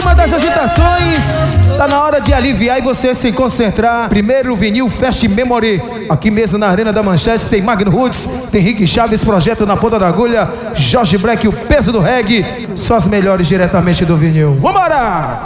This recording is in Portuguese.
cima das agitações, tá na hora de aliviar e você se concentrar. Primeiro vinil Fest Memory, aqui mesmo na Arena da Manchete. Tem Magno Roots, tem Rick Chaves, Projeto na Ponta da Agulha, Jorge Black, o peso do reggae. Só as melhores diretamente do vinil. Vambora!